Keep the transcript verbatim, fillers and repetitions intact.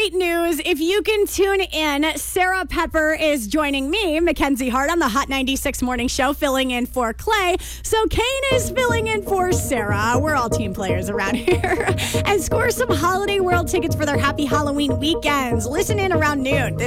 great news. If you can tune in, Sarah Pepper is joining me, Mackenzie Hart, on the Hot ninety-six Morning Show, filling in for Clay. So Kane is filling in for Sarah. We're all team players around here. And score some Holiday World tickets for their Happy Halloween weekends. Listen in around noon.